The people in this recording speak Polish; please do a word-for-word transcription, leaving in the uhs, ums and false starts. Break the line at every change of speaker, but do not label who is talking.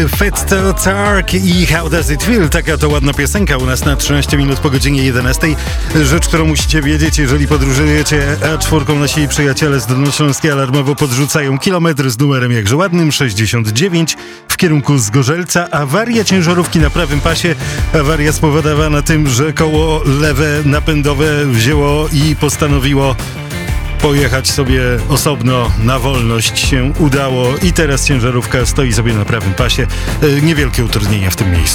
Fit to Tark i How Does It Feel? Taka to ładna piosenka u nas na trzynaście minut po godzinie jedenastej. Rzecz, którą musicie wiedzieć, jeżeli podróżujecie A cztery, nasi przyjaciele z Dolnośląskiej alarmowo podrzucają kilometr z numerem jakże ładnym sześćdziesiąt dziewięć w kierunku Zgorzelca. Awaria ciężarówki na prawym pasie. Awaria spowodowana tym, że koło lewe napędowe wzięło i postanowiło pojechać sobie osobno, na wolność się udało i teraz ciężarówka stoi sobie na prawym pasie. Niewielkie utrudnienia w tym miejscu.